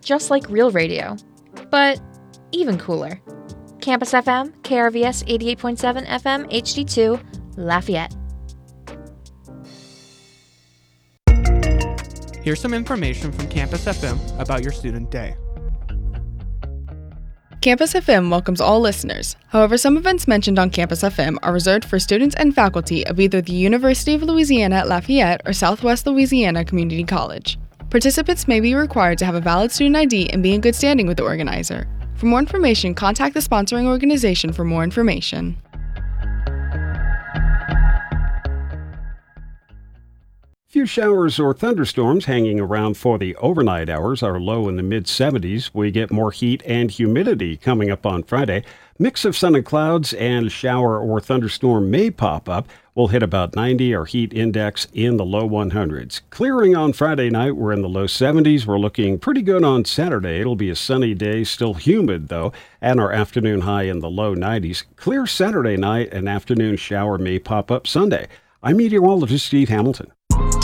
just like real radio. But even cooler. Campus FM, KRVS 88.7 FM HD2, Lafayette. Here's some information from Campus FM about your student day. Campus FM welcomes all listeners. However, some events mentioned on Campus FM are reserved for students and faculty of either the University of Louisiana at Lafayette or Southwest Louisiana Community College. Participants may be required to have a valid student ID and be in good standing with the organizer. For more information, contact the sponsoring organization for more information. Few showers or thunderstorms hanging around for the overnight hours. Our low in the mid-70s. We get more heat and humidity coming up on Friday. Mix of sun and clouds and shower or thunderstorm may pop up. We'll hit about 90. Our heat index in the low 100s. Clearing on Friday night. We're in the low 70s. We're looking pretty good on Saturday. It'll be a sunny day, still humid though, and our afternoon high in the low 90s. Clear Saturday night. An afternoon shower may pop up Sunday. I'm meteorologist Steve Hamilton.